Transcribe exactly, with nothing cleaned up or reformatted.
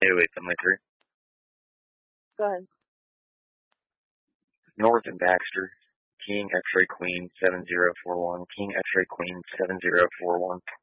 eight oh eight seven three. Go ahead. North and Baxter. King X-ray Queen seven zero four one. King X-ray Queen seven zero four one.